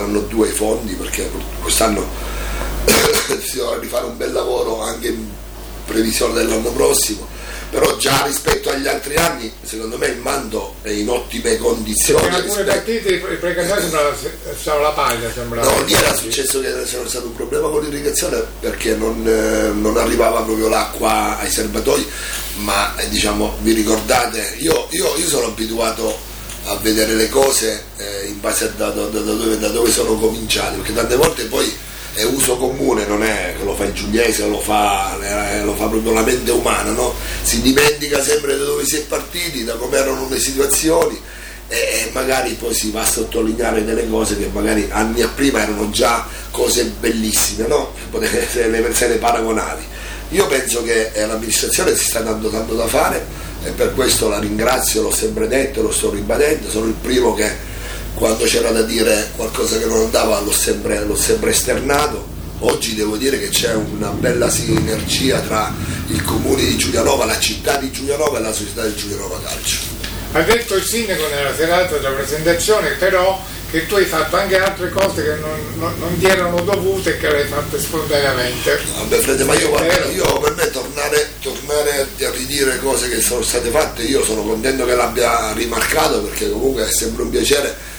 saranno 2 i fondi, perché quest'anno si dovrà rifare un bel lavoro anche in previsione dell'anno prossimo, però già rispetto agli altri anni secondo me il Mando è in ottime condizioni. In alcune partite i precandidati sembrava la paglia, sembrava. No, lì era successo che c'era stato un problema con l'irrigazione, perché non arrivava proprio l'acqua ai serbatoi, ma diciamo, vi ricordate, io sono abituato a vedere le cose in base a da dove sono cominciati, perché tante volte poi è uso comune, non è che lo fa il Giuliese, lo fa proprio la mente umana, no? Si dimentica sempre da dove si è partiti, da come erano le situazioni, e magari poi si va a sottolineare delle cose che magari anni prima erano già cose bellissime, no? Se le paragonavi. Io penso che l'amministrazione si sta dando tanto da fare, e per questo la ringrazio, l'ho sempre detto, lo sto ribadendo, sono il primo che quando c'era da dire qualcosa che non andava l'ho sempre esternato. Oggi devo dire che c'è una bella sinergia tra il comune di Giulianova, la città di Giulianova e la società del Giulianova Calcio. Ha detto il sindaco nella serata della presentazione però che tu hai fatto anche altre cose che non ti erano dovute e che le hai fatte spontaneamente. Vabbè Fred, ma io per me tornare a ridire cose che sono state fatte, io sono contento che l'abbia rimarcato, perché comunque è sempre un piacere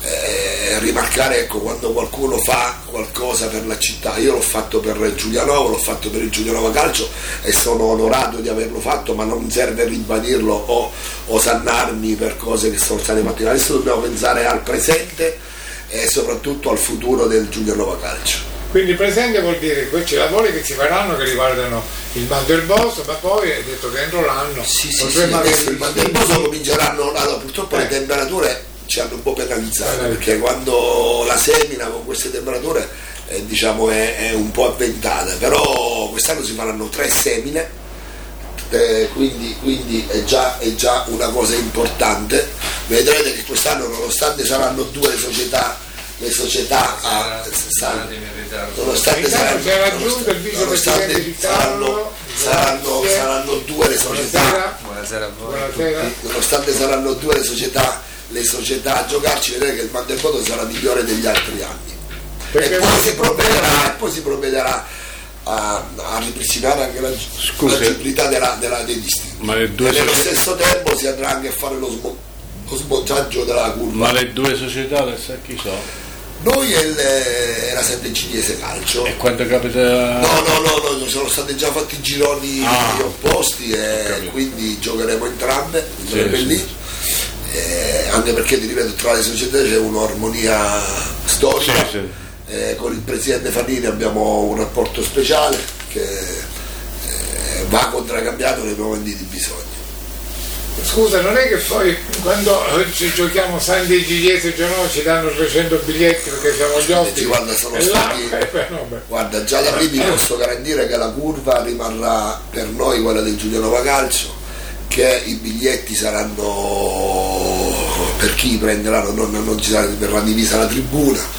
rimarcare, ecco, quando qualcuno fa qualcosa per la città. Io l'ho fatto per Giulianova, l'ho fatto per il Giulianova Calcio e sono onorato di averlo fatto, ma non serve ribadirlo o osannarmi per cose che sono state fatte. Adesso dobbiamo pensare al presente e soprattutto al futuro del Giulianova Calcio. Quindi presente vuol dire questi lavori che si faranno, che riguardano il Mando del Bosso, ma poi hai detto che entro l'anno adesso il Mando del Bosso cominceranno, purtroppo le temperature ci hanno un po' penalizzato, perché quando la semina con queste temperature diciamo è un po' avventata, però quest'anno si faranno 3 semine, quindi è già una cosa importante. Vedrete che quest'anno, nonostante saranno 2 le società saranno 2 le società, nonostante saranno 2 le società a giocarci, vedete che il Mando del Bosso sarà migliore degli altri anni, e poi si provvederà a ripristinare anche l'agibilità dei distinti, e nello stesso tempo si andrà anche a fare lo smontaggio della curva. Ma le 2 società adesso chi sono? Noi è la Sette Ciniese Calcio. E quanto capita? No, sono stati già fatti i gironi opposti, e quindi giocheremo entrambe lì. Anche perché, ti ripeto, tra le società c'è un'armonia storica. Con il presidente Fanini abbiamo un rapporto speciale che va contraccambiato nei momenti di bisogno. Scusa, non è che poi quando ci giochiamo Santi Gigliese e Giulianova ci danno 300 biglietti perché siamo gli ospiti? Guarda, già da primi posso garantire che la curva rimarrà per noi quella del Giulianova Calcio, che i biglietti saranno per chi prenderanno, non ci verrà divisa la tribuna,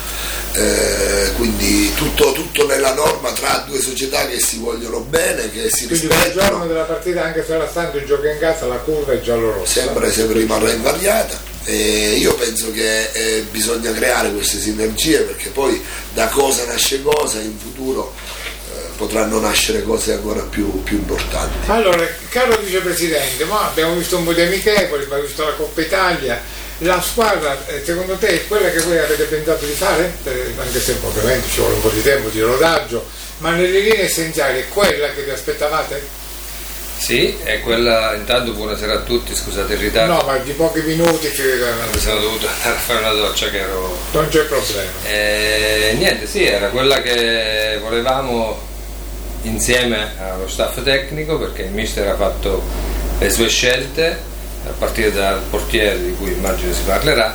quindi tutto nella norma tra 2 società che si vogliono bene, che si rispettano. Quindi il giorno della partita, anche se la Santo gioca in casa, la curva è giallo-rossa. Sempre rimarrà invariata, e io penso che bisogna creare queste sinergie, perché poi da cosa nasce cosa, in futuro potranno nascere cose ancora più importanti. Allora, caro vicepresidente, ma abbiamo visto un po' di amichevoli, abbiamo visto la Coppa Italia, la squadra secondo te è quella che voi avete pensato di fare? Anche se ovviamente ci vuole un po' di tempo di rodaggio, ma nelle linee essenziali è quella che vi aspettavate? Sì, è quella. Intanto buonasera a tutti, scusate il ritardo. No, ma di pochi minuti sono dovuto andare a fare una doccia che ero. Non c'è problema. Niente, sì, era quella che volevamo insieme allo staff tecnico, perché il mister ha fatto le sue scelte a partire dal portiere, di cui immagino si parlerà,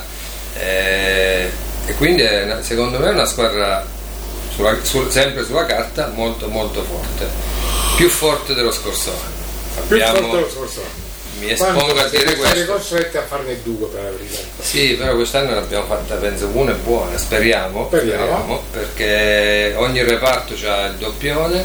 e quindi secondo me è una squadra sempre sulla carta molto molto forte, più forte dello scorso anno. Mi espongo a dire questo. Siete costretti a farne 2 per la verità. Sì, però quest'anno ne abbiamo fatta, penso, una buona, speriamo, perché ogni reparto ha il doppione,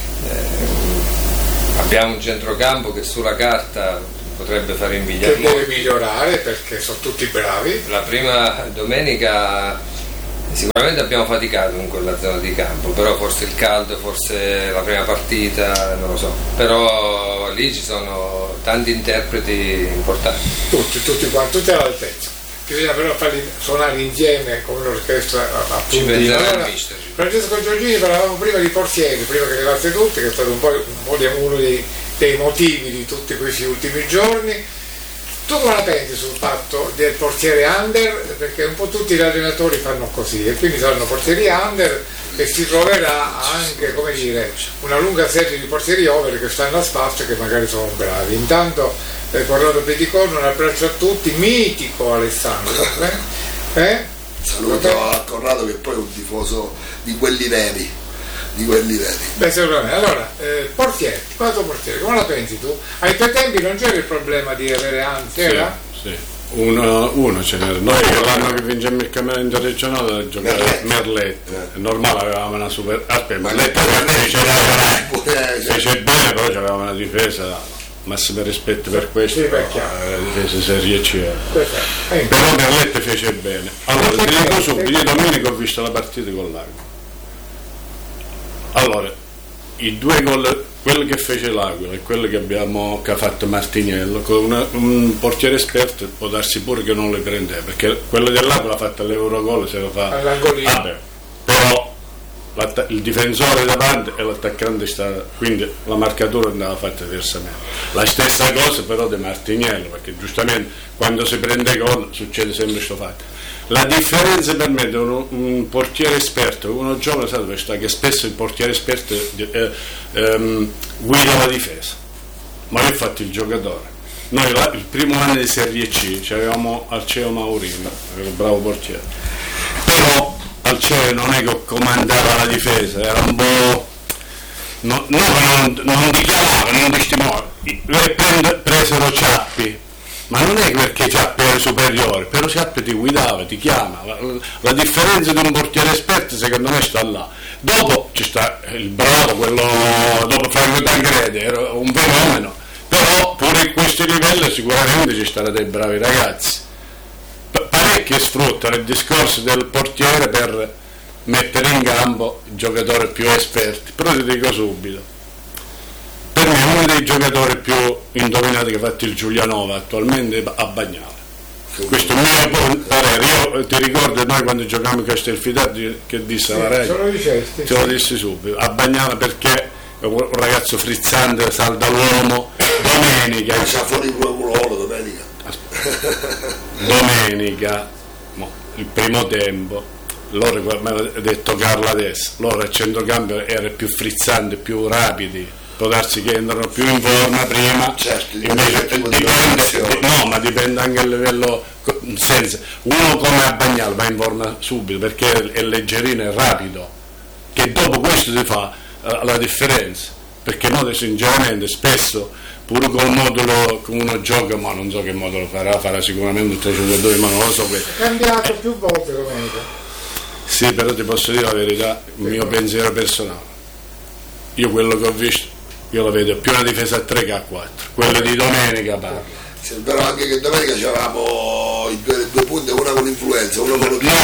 abbiamo un centrocampo che sulla carta potrebbe fare invidia, che deve migliorare perché sono tutti bravi. La prima domenica Sicuramente abbiamo faticato in quella zona di campo, però forse il caldo, forse la prima partita, non lo so, però lì ci sono tanti interpreti importanti. Tutti quanti, tutti all'altezza. Bisogna però farli suonare insieme come l'orchestra a Ci punti. penserà Allora, il mister. Francesco Giorgini, parlavamo prima di portieri, prima che arrivaste tutti, che è stato un po' uno dei motivi di tutti questi ultimi giorni. Tu come la pensi sul fatto del portiere under? Perché un po' tutti gli allenatori fanno così e quindi saranno portieri under e si troverà anche, come dire, una lunga serie di portieri over che stanno a spasso e che magari sono bravi. Intanto Corrado Peticorno, un abbraccio a tutti, mitico Alessandro. Saluto a Corrado che poi è un tifoso di quelli veri. Beh, sicuramente. Allora, portiere, quattro portieri, come la pensi tu? Ai tuoi tempi non c'era il problema di avere c'era? Sì. Uno ce n'era. Noi l'anno che vincemmo il campionato interregionale a giocare Merlette. È normale, avevamo una super. Aspetta, Merlette fece bene, però aveva una difesa. Massimo rispetto per questo, sì, la difesa Serie C. Però Merlette fece bene. Allora, ti dico subito, io domenica ho visto la partita con l'Aquila. Allora, i due gol, quello che fece l'Aquila e quello che ha fatto Martiniello, con un portiere esperto può darsi pure che non le prendeva, perché quello dell'Aquila ha fatto l'Eurogol, se lo fa. Vabbè, però il difensore davanti e l'attaccante sta, quindi la marcatura andava fatta diversamente. La stessa cosa però di Martiniello, perché giustamente quando si prende gol succede sempre questo fatto. La differenza per me di un portiere esperto e uno giovane, sta che spesso il portiere esperto guida la difesa, ma io ho fatto il giocatore. Noi il primo anno di Serie C avevamo Alceo Maurino, era un bravo portiere, però Alceo non è che comandava la difesa, era un po'... non ti chiamava, non ti stimolava, presero Ciappi. Ma non è perché Ciappi era superiore, però Ciappi ti guidava, ti chiama. La differenza di un portiere esperto secondo me sta là. Dopo ci sta il bravo, quello dopo Fabio Tancredi, era un fenomeno, però pure in questo livello sicuramente ci stanno dei bravi ragazzi. Parecchi sfruttano il discorso del portiere per mettere in campo i giocatori più esperti, però ti dico subito. Per me è uno dei giocatori più indovinati che ha fatto il Giulianova attualmente a Bagnale. Questo è il mio parere. Io ti ricordo noi quando giocavamo in Castelfidardo che disse la Regia, te lo dissi subito, a Bagnale perché è un ragazzo frizzante, salda l'uomo, domenica. C'ha fuori il ruolo domenica, il primo tempo. Loro mi aveva detto Carla adesso, loro a centrocampo erano più frizzanti, più rapidi. Può darsi che entrano più in forma prima, certo, invece dipende anche a livello senza. Uno come a Bagnale va in forma subito perché è leggerino e rapido, che dopo questo ti fa la differenza, perché noi sinceramente spesso pure col modulo come uno gioca, ma non so che modulo farà sicuramente un 302, ma non lo so. È cambiato più volte domenica. Sì, però ti posso dire la verità, il mio pensiero personale, io quello che ho visto, io lo vedo più una difesa a 3 che a 4, quello di domenica parla. Sì, però anche che domenica c'avevamo i due punti, una con l'influenza, uno con io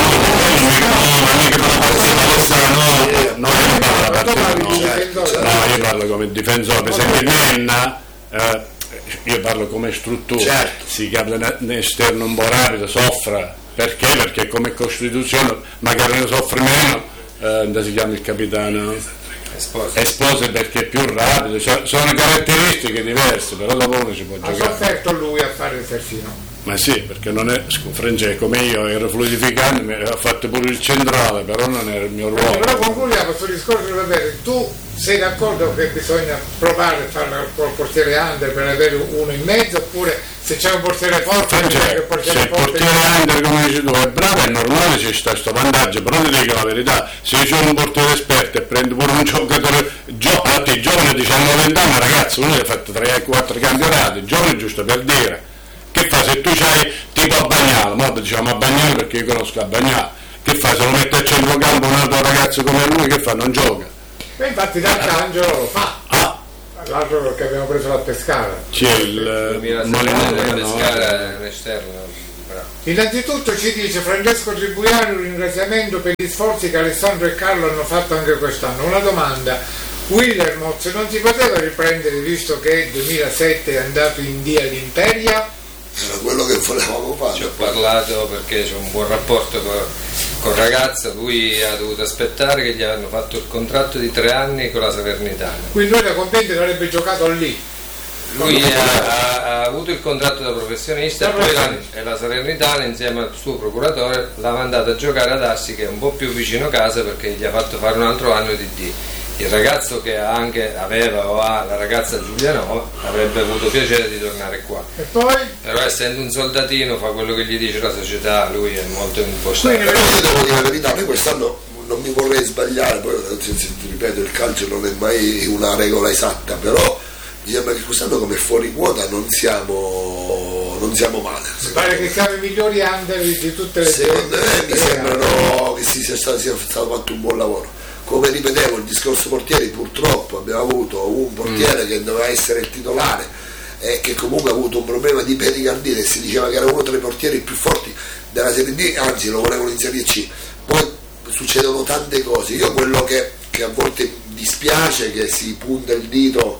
parlo come difensore, per esempio Nenna, io parlo come struttura, certo. Si chiama un esterno un po' rapido, soffra, perché come Costituzione magari ne soffre meno, si chiama il capitano Espose perché è più rapido, sono caratteristiche diverse, però dopo uno ci può giocare. Ha sofferto lui a fare il terzino? Ma sì, perché non è Francesco, come io ero fluidificante, ha fatto pure il centrale, però non era il mio ruolo. Però concludiamo questo discorso, va bene, tu sei d'accordo che bisogna provare a farlo col portiere under per avere uno in mezzo, oppure se c'è un portiere forte, se il portiere under, come dici tu, è bravo, è normale, ci sta questo vantaggio, però ti dico la verità, se c'è un portiere esperto e prende pure un giocatore giovane, 19-20 anni, ragazzi, uno che ha fatto 3-4 campionati, giovane giusto per dire. Che fa se tu c'hai tipo a Bagnale, ma diciamo a Bagnale perché io conosco a Bagnale, che fa se lo mette a centrocampo un altro ragazzo come lui, che fa? Non gioca. E infatti D'Arcangelo lo fa. L'altro che abbiamo preso la Pescara. C'è il Molinone Pescara è un esterno, bravo. Innanzitutto ci dice Francesco Tribuiani un ringraziamento per gli sforzi che Alessandro e Carlo hanno fatto anche quest'anno. Una domanda, Willermoz non si poteva riprendere visto che il 2007 è andato in dia l'Imperia? Era quello che volevamo fare. Ci ho parlato perché c'è un buon rapporto con il ragazzo, lui ha dovuto aspettare che gli hanno fatto il contratto di 3 anni con la Salernitana. Quindi lui da contento avrebbe giocato lì. Lui ha avuto il contratto da professionista e la Salernitana insieme al suo procuratore l'ha mandato a giocare ad Assi, che è un po' più vicino casa, perché gli ha fatto fare un altro anno di D. Il ragazzo che aveva o ha la ragazza Giulianova avrebbe avuto piacere di tornare qua. E poi? Però essendo un soldatino fa quello che gli dice la società, lui è molto impostato. Però io devo dire la verità, noi quest'anno non mi vorrei sbagliare, poi ti ripeto, il calcio non è mai una regola esatta, però mi sembra che quest'anno come fuori quota non siamo male. Pare che siamo i migliori under di tutte le secondo me mi sembrano che sia stato fatto un buon lavoro. Come ripetevo, il discorso portieri, purtroppo abbiamo avuto un portiere che doveva essere il titolare e che comunque ha avuto un problema di pericardite, si diceva che era uno tra i portieri più forti della Serie D, anzi lo volevano in Serie C. Poi succedono tante cose. Io quello che a volte dispiace è che si punta il dito,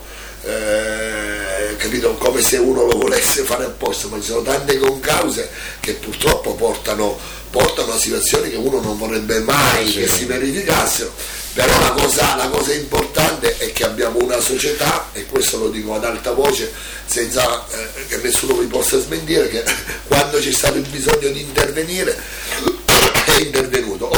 capito, come se uno lo volesse fare apposta, ma ci sono tante concause che purtroppo portano a situazioni che uno non vorrebbe mai che si verificassero. Però la cosa importante è che abbiamo una società, e questo lo dico ad alta voce senza che nessuno mi possa smentire, che quando c'è stato il bisogno di intervenire è intervenuto.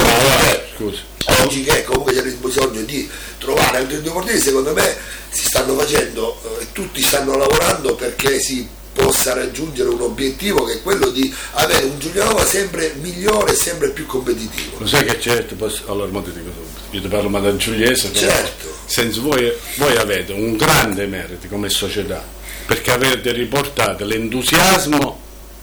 Oggi che comunque c'è il bisogno di trovare altri 2 portieri, secondo me si stanno facendo e tutti stanno lavorando perché si possa raggiungere un obiettivo che è quello di avere un Giulianova sempre migliore e sempre più competitivo. Lo sai che c'è? Allora mo ti dico subito, io ti parlo ma da Giuliese, certo. Senza voi avete un grande merito come società, perché avete riportato l'entusiasmo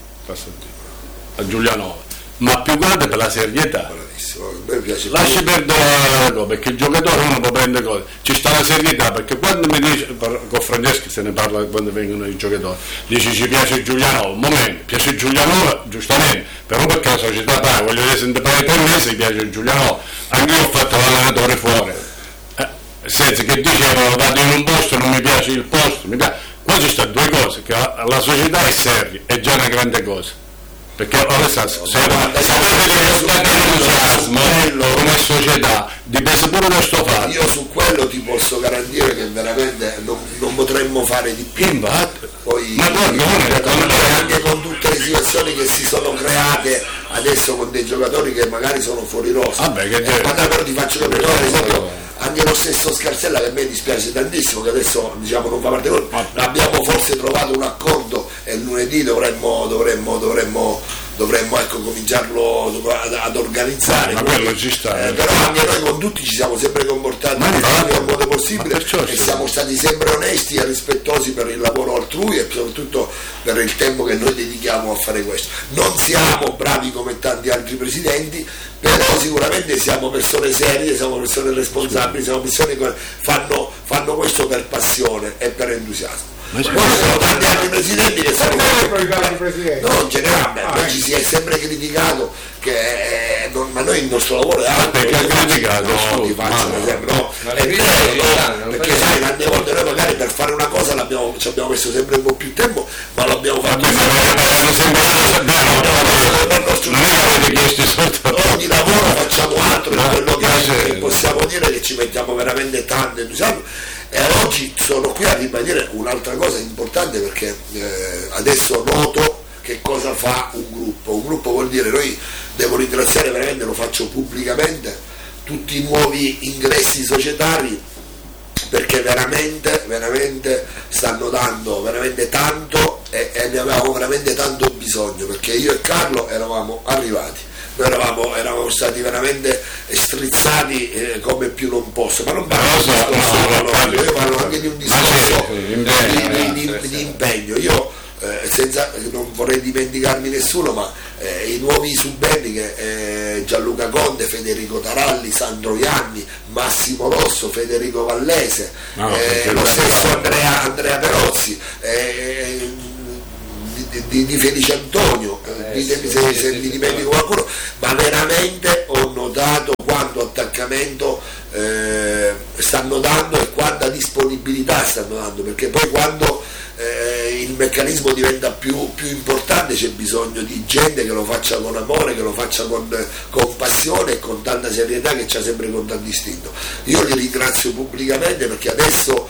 a Giulianova, ma più grande per la serietà. Bravissimo, a me piace. Lasci perdere perché il giocatore non può prendere cose, ci sta la serietà, perché quando mi dice, con Francesco se ne parla quando vengono i giocatori, dice ci piace Giulianova, un momento, piace Giulianova giustamente, però perché la società paga, voglio dire, se ne paga 3 mesi piace Giulianova, anche io ho fatto l'allenatore fuori, senza che dicevano vado in un posto, non mi piace il posto, mi piace. Qua ci sta 2 cose, che la società è seria, è già una grande cosa. Perché se avete entusiasmo come società dipende pure da sto fatto. Io su quello ti posso garantire che veramente non potremmo fare di più. Poi anche con tutte le situazioni che si sono create adesso con dei giocatori che magari sono fuori rosa. Però ti faccio capire, per esempio, anche lo stesso Scarsella, che a me dispiace tantissimo che adesso diciamo non fa parte di noi, abbiamo forse trovato un accordo e lunedì dovremmo ecco, cominciarlo ad organizzare. Ma quello ci sta. Però anche noi con tutti ci siamo sempre comportati nel miglior modo possibile e siamo stati sempre onesti e rispettosi per il lavoro altrui e soprattutto per il tempo che noi dedichiamo a fare questo. Non siamo bravi come tanti altri presidenti, però sicuramente siamo persone serie, siamo persone responsabili, siamo persone che fanno questo per passione e per entusiasmo. Poi ci sono tanti altri presidenti che sono non ce n'è, noi ci si è sempre criticato che ma noi il nostro lavoro è altro, perché sai, tante volte noi magari per fare una cosa ci abbiamo messo sempre un po' più tempo, ma l'abbiamo fatto ogni lavoro facciamo altro, quello che possiamo dire che ci mettiamo veramente tanto entusiasmo. E oggi sono qui a ribadire un'altra cosa importante, perché adesso noto che cosa fa un gruppo. Un gruppo vuol dire, noi devo ringraziare veramente, lo faccio pubblicamente, tutti i nuovi ingressi societari, perché veramente stanno dando veramente tanto e ne avevamo veramente tanto bisogno, perché io e Carlo eravamo arrivati. Noi eravamo stati veramente strizzati come più non posso, ma non parlo io parlo anche di un discorso di impegno. Io non vorrei dimenticarmi nessuno, ma i nuovi subenni che Gianluca Conte, Federico Taralli, Sandro Ianni, Massimo Rosso, Federico Vallese, lo stesso Andrea Perozzi, di Felice Antonio, ditemi se mi dimentico qualcuno, ma veramente ho notato quanto attaccamento stanno dando e quanta disponibilità stanno dando, perché poi quando il meccanismo diventa più importante c'è bisogno di gente che lo faccia con amore, che lo faccia con passione e con tanta serietà che c'ha sempre contraddistinto. Io li ringrazio pubblicamente perché adesso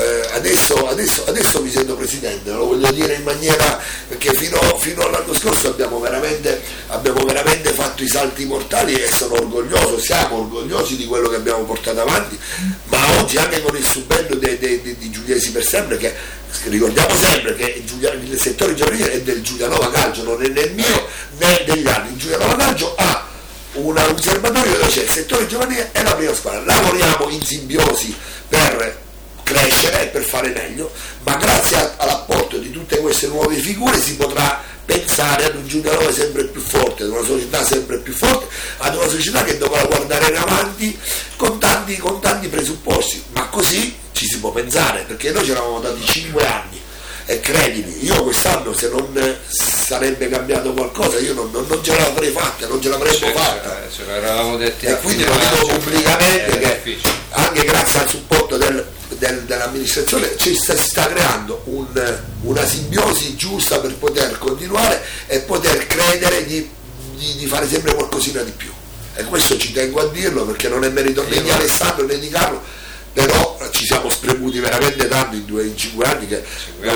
mi sento presidente, lo voglio dire in maniera, perché fino all'anno scorso abbiamo veramente fatto i salti mortali e siamo orgogliosi di quello che abbiamo portato avanti, ma oggi anche con il subentro di Giuliesi per sempre, che ricordiamo sempre che il settore giovanile è del Giulianova Calcio, non è né mio né degli altri. Il Giulianova Calcio ha un serbatoio dove c'è il settore giovanile e la prima squadra, lavoriamo in simbiosi per crescere e per fare meglio, ma grazie all'apporto di tutte queste nuove figure si potrà pensare ad un Giulianova sempre più forte, ad una società sempre più forte, ad una società che dovrà guardare in avanti con tanti presupposti, ma così ci si può pensare, perché noi ci eravamo dati 5 anni e credimi, io quest'anno se non sarebbe cambiato qualcosa io non ce l'avrei fatta, non ce l'avremmo fatta, ce l'eravamo detti, e quindi lo dico pubblicamente che anche grazie al supporto dell'amministrazione si sta creando una simbiosi giusta per poter continuare e poter credere di fare sempre qualcosina di più, e questo ci tengo a dirlo perché non è merito né di Alessandro né di Carlo, però ci siamo spremuti veramente tanto in 5 anni che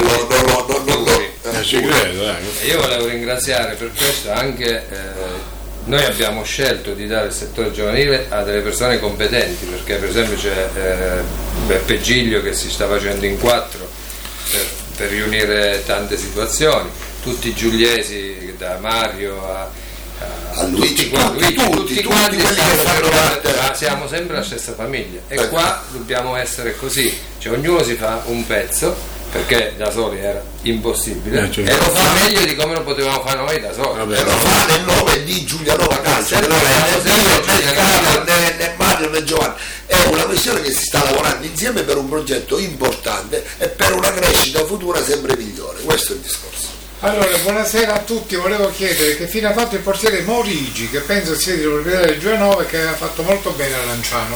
ci credo. Io volevo ringraziare per questo anche noi abbiamo scelto di dare il settore giovanile a delle persone competenti, perché per esempio c'è Beppe Giglio che si sta facendo in 4 per riunire tante situazioni, tutti i giuliesi da Mario a Luigi, tutti quanti quelli che fanno parte, siamo sempre la stessa famiglia, e qua dobbiamo essere così, cioè ognuno si fa un pezzo, perché da soli era impossibile, e lo fa meglio di come lo potevamo fare noi da soli. E lo fa nel nome di Giulianova Calcio, né Mario né Giovanni, è una questione che si sta lavorando insieme per un progetto importante e per una crescita futura sempre migliore, questo è il discorso. Allora, buonasera a tutti, volevo chiedere che fine ha fatto il portiere Morigi, che penso sia di proprietà del Giulianova e che aveva fatto molto bene a Lanciano.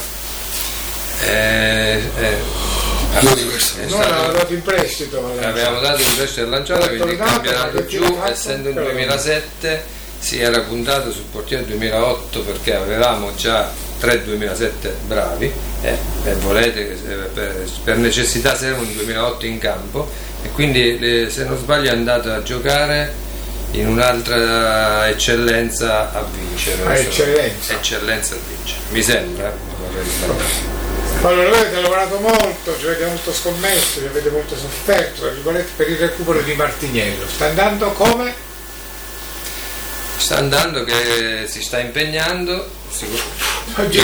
Io di questo Noi avevamo dato in prestito avevamo dato in prestito a Lanciano, quindi il campionato giù, essendo il 2007 si era puntato sul portiere 2008 perché avevamo già 3 2007 bravi e volete per necessità servono un 2008 in campo, e quindi se non sbaglio è andato a giocare in un'altra eccellenza a vincere. Eccellenza a vincere, mi sembra, vorrei sbagliare. Allora, voi avete lavorato molto, ci avete molto scommesso, ci avete molto sofferto per il recupero di Martiniello. Sta andando come? Sta andando che si sta impegnando. Io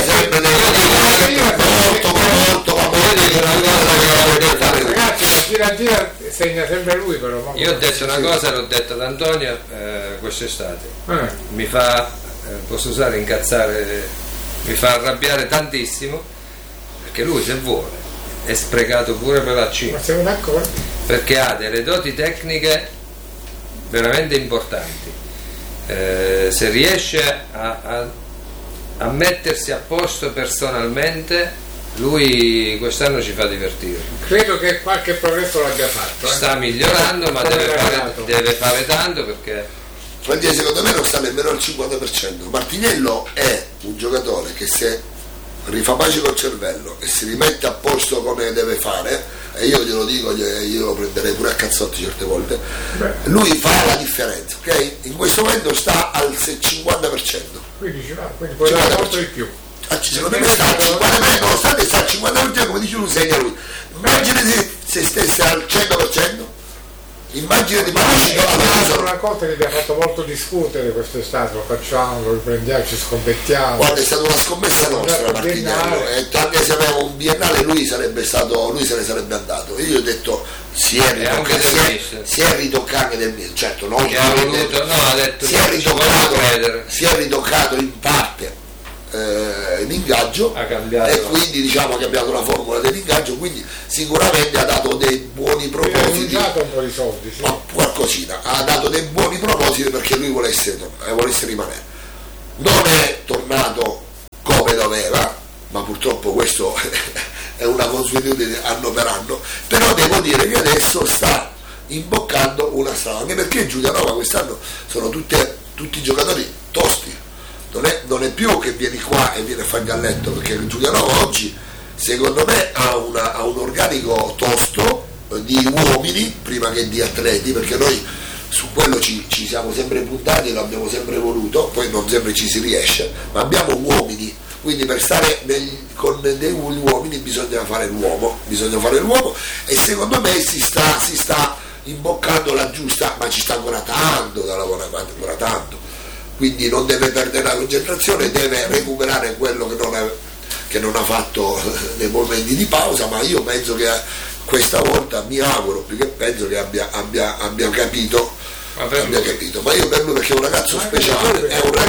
Ragazzi, la gira segna sempre lui, però. Io ho detto una cosa, l'ho detta ad Antonio quest'estate. Mi fa, posso usare incazzare, mi fa arrabbiare tantissimo, perché lui se vuole è sprecato pure per la C. Ma siamo d'accordo? Perché ha delle doti tecniche veramente importanti. Se riesce a mettersi a posto personalmente, lui quest'anno ci fa divertire. Credo che qualche progresso l'abbia fatto. Sta migliorando, ma deve fare tanto, perché secondo me non sta nemmeno al 50%. Martiniello è un giocatore che se rifà pace col cervello e si rimette a posto come deve fare, e io glielo dico, io lo prenderei pure a cazzotti certe volte, lui fa la differenza, ok? In questo momento sta al 50%. Quindi puoi dare molto di più. Secondo me sta al 50%, nonostante sta al 50%, come dice lui, segna lui. Immagina se stesse al 100%. Immagina di una cosa che mi ha fatto molto discutere quest'estate, lo facciamo, lo riprendiamo, ci scompettiamo. Guarda, è stata una scommessa nostra Martiniello, e anche se aveva un biennale lui se ne sarebbe andato. Io ho detto si è ritoccato anche del mio, certo non ha detto si è ritoccato in parte l'ingaggio, e quindi diciamo che ha cambiato la formula dell'ingaggio, quindi sicuramente ha dato dei buoni propositi, un po' di soldi, sì. qualcosina, ha dato dei buoni propositi perché lui volesse rimanere. Non è tornato come doveva, ma purtroppo questo è una consuetudine anno per anno, però devo dire che adesso sta imboccando una strada, anche perché Giulianova quest'anno sono tutti giocatori tosti, non è più che vieni qua e vieni a fare il galletto, perché Giulianova oggi secondo me ha un organico tosto di uomini prima che di atleti, perché noi su quello ci siamo sempre puntati e lo abbiamo sempre voluto, poi non sempre ci si riesce, ma abbiamo uomini, quindi per stare con degli uomini bisogna fare l'uomo, e secondo me si sta imboccando la giusta, ma ci sta ancora tanto da lavorare, ancora tanto, quindi non deve perdere la concentrazione, deve recuperare quello che non ha fatto nei momenti di pausa, ma io penso che questa volta, mi auguro, più che penso che abbia capito, ma io per lui, perché è un ragazzo speciale, è un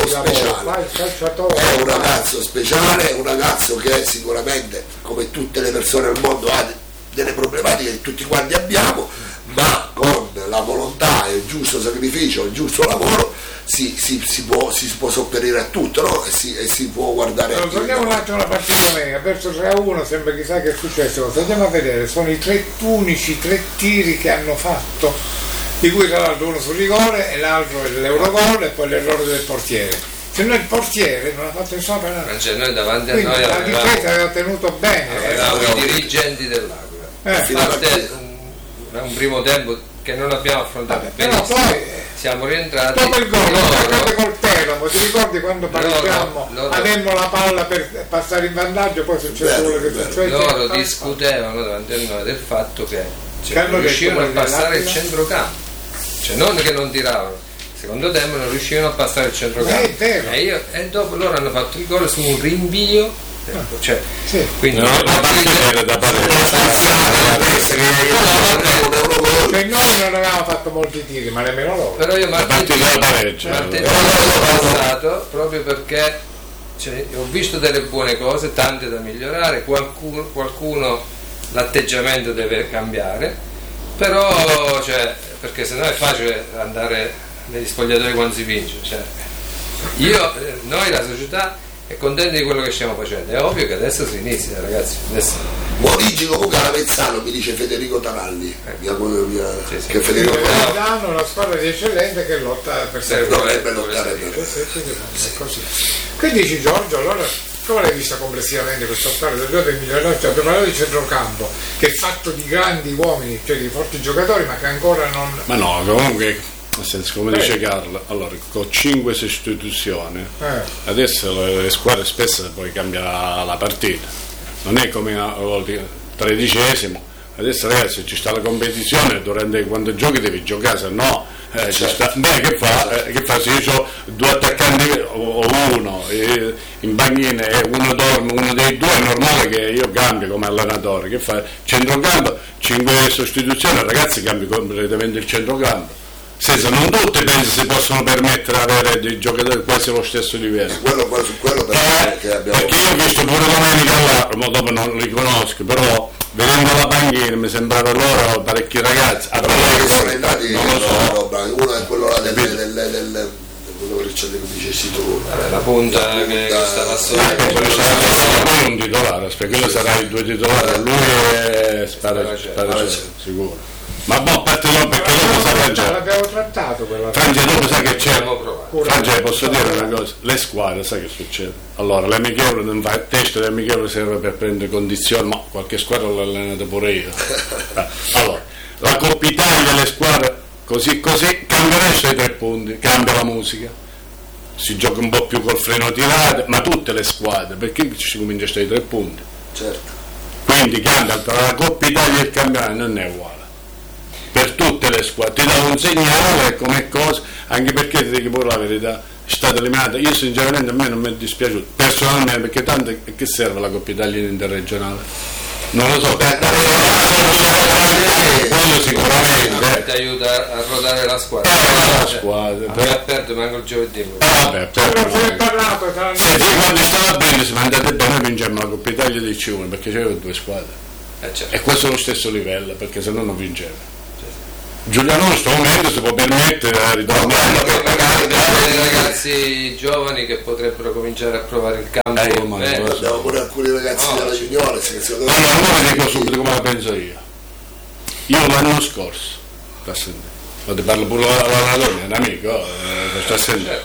ragazzo che sicuramente, come tutte le persone al mondo, ha delle problematiche che tutti quanti abbiamo, ma con la volontà e il giusto sacrificio, il giusto lavoro si può sopperire a tutto, no? e si può guardare. Allora, torniamo un attimo alla partita domenica, perso 3-1, sembra chissà che è successo. Cosa andiamo a vedere? Sono i unici tre tiri che hanno fatto, di cui tra l'altro uno sul rigore e l'altro l'Eurogol e poi l'errore del portiere. Se no il portiere non ha fatto nessuna penalità. Cioè noi davanti a quindi noi la difesa aveva tenuto bene. Avevamo i dirigenti dell'Aquila. A parte un primo tempo che non abbiamo affrontato benissimo, poi siamo rientrati dopo il gol col Teramo, ti ricordi quando pareggiammo, avemmo la palla per passare in vantaggio, poi succede quello che succede, loro discutevano davanti a noi del fatto che non riuscivano a passare il centrocampo, cioè non che non tiravano, secondo tempo non riuscivano a passare il centrocampo, e dopo loro hanno fatto il gol su un rinvio. Cioè, sì. Quindi no, la partita era da noi non avevamo fatto molti tiri, ma nemmeno loro. Però io martedì passato, proprio perché ho visto delle buone cose, tante da migliorare, qualcuno l'atteggiamento deve cambiare, però perché sennò è facile andare negli spogliatoi quando si vince, noi la società è contenta di quello che stiamo facendo, è ovvio che adesso si inizia, ragazzi. Buonigi comunque a Avezzano, mi dice Federico Taralli, che Federico Taralli è una squadra di eccellenza che lotta per dovrebbe lottare così. Che dici Giorgio? Allora come l'hai vista complessivamente questa squadra del Milanoccio? Abbiamo parlato di centrocampo che è fatto di grandi uomini, cioè di forti giocatori, ma che ancora non... Ma no, comunque, nel senso, come dice Carlo, allora con 5 sostituzioni adesso le squadre spesso poi cambia la partita, non è come al 13esimo. Adesso ragazzi ci sta la competizione, durante quando giochi devi giocare, se no ci sta. Che fa? Se io ho 2 attaccanti o uno in bagnina e uno dorme, uno dei due, è normale che io cambio come allenatore. Che fa? Centrocampo, 5 sostituzioni, ragazzi, cambi completamente il centrocampo. Senza non tutti penso si possono permettere di avere dei giocatori quasi allo stesso livello. Perché io ho visto pure domenica là, ma dopo non li conosco, però vedendo la panchina mi sembrava loro parecchi ragazzi. Che sono entrati, non lo so, uno è quello là del la punta che stava solo un titolare, perché quello sarà i 2 titolari, lui è sicuro. Ma a parte no, perché dopo l'abbiamo trattato quella Francia, dopo sai che c'è, Francia, posso dire una cosa, le squadre sai che succede, allora l'amichevole non fa, il test dell'amichevole serve per prendere condizioni, ma qualche squadra l'ho allenata pure io. Allora la Coppa Italia, le squadre così cambia adesso i 3 punti, cambia la musica, si gioca un po' più col freno tirato, ma tutte le squadre, perché ci comincia a stare i 3 punti, certo, quindi cambia tra la Coppa Italia e il campionato, non è uguale per tutte le squadre, ti dà un segnale come cosa, anche perché ti dico pure la verità, è stata eliminata. Io sinceramente a me non mi è dispiaciuto personalmente, perché tanto che serve la Coppa Italia interregionale? Non lo so, quello sicuramente ti aiuta a rodare la squadra. Ha perso manco il giovedì. vabbè, Non si è parlato tra se quando stava bene, se mandate bene, vincemmo la Coppa Italia di C1 perché c'erano 2 squadre Certo. e questo è lo stesso livello, perché se no non vinceva. Giuliano in questo momento si può permettere di ritornare Magari dei ragazzi giovani che potrebbero cominciare a provare il campo. Abbiamo pure alcuni ragazzi della juniores che secondo me allora vi dico subito come la penso io l'anno scorso ti parlo pure l'allenatore, è un amico sta sentendo.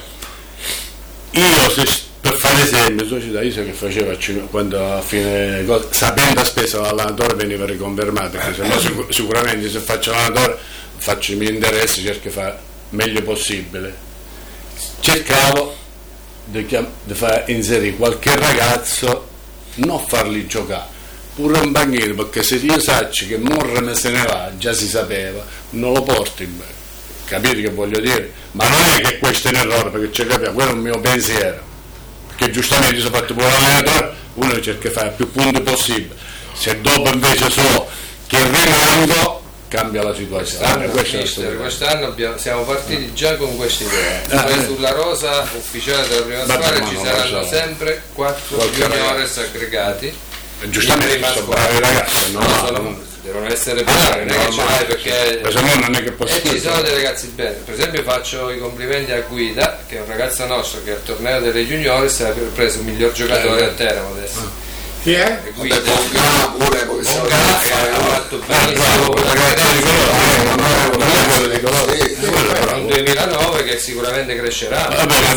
Per fare esempio, società io so che faceva quando a fine sapendo a spesa l'allenatore veniva riconfermato, perché se no sicuramente se faccio l'allenatore faccio i miei interessi, cerco di fare meglio possibile. Cercavo di far inserire qualche ragazzo, non farli giocare, pure un banchino, perché se io saccio che Morrone se ne va, già si sapeva, non lo porto in me. Capite che voglio dire? Ma non è che questo è un errore, perché c'è capito, quello è il mio pensiero. Perché giustamente io sono fatto pure l'allenatore, uno cerca di fare più punti possibile. Se dopo invece so che rimango, cambia la situazione. Quest'anno siamo partiti già con questa idea. Poi sulla rosa ufficiale della prima squadra ci saranno sempre 4 juniores aggregati. Giustamente sono bravi ragazzi, devono essere bravi, non è che ce l'hai perché non è che e ci sono dei ragazzi bene. Per esempio faccio i complimenti a Guida, che è un ragazzo nostro che al torneo delle juniores ha preso il miglior giocatore a Teramo adesso. Chi è? Guida pure ha fatto benissimo un 2009 che sicuramente crescerà.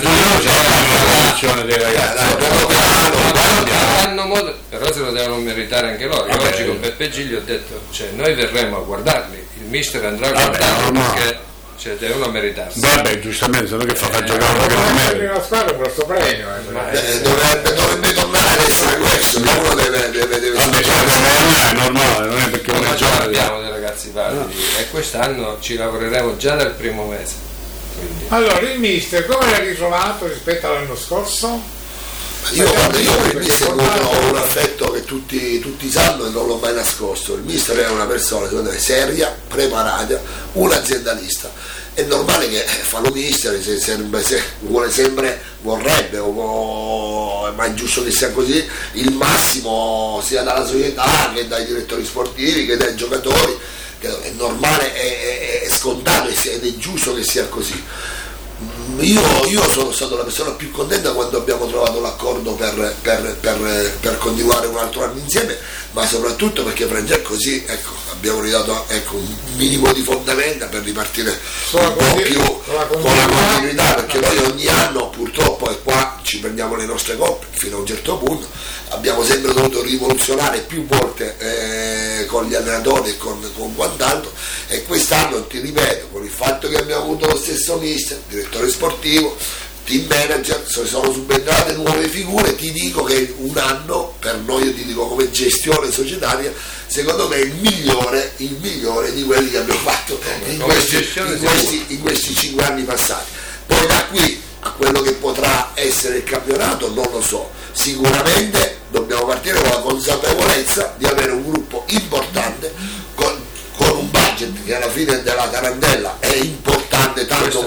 Hanno modo, però se lo devono meritare anche loro. Io oggi con Peppe Gigli ho detto, noi verremo a guardarli, il mister andrà a guardarli perché devono meritarsi. Vabbè, giustamente, se no che fa giocare la prima squadra per questo premio. dovrebbe tornare a essere questo, uno deve è normale, non è perché non abbiamo dei ragazzi validi e quest'anno ci lavoreremo già dal primo mese. Quindi. Allora il mister come l'ha ritrovato rispetto all'anno scorso? Io per il mister ho un affetto che tutti sanno e non l'ho mai nascosto. Il mister è una persona secondo me seria, preparata, un aziendalista. È normale che fa lo mister se vuole sempre, vorrebbe, ma è giusto che sia così, il massimo sia dalla società che dai direttori sportivi che dai giocatori. È normale, è scontato ed è giusto che sia così. Io sono stato la persona più contenta quando abbiamo trovato l'accordo per continuare un altro anno insieme, ma soprattutto perché Francesco così abbiamo ridato un minimo di fondamenta per ripartire un po' più con la continuità, perché noi ogni anno purtroppo, e qua ci prendiamo le nostre coppe fino a un certo punto, abbiamo sempre dovuto rivoluzionare più volte con gli allenatori e con quant'altro, e quest'anno ti ripeto, con il fatto che abbiamo avuto lo stesso mister, direttore sportivo, team manager, sono subentrate nuove figure, ti dico che un anno per noi, io ti dico come gestione societaria, secondo me è il migliore di quelli che abbiamo fatto in questi 5 anni passati. Poi da qui a quello che potrà essere il campionato non lo so, sicuramente dobbiamo partire con la consapevolezza di avere un gruppo importante con un budget che alla fine della tarantella è importante tanto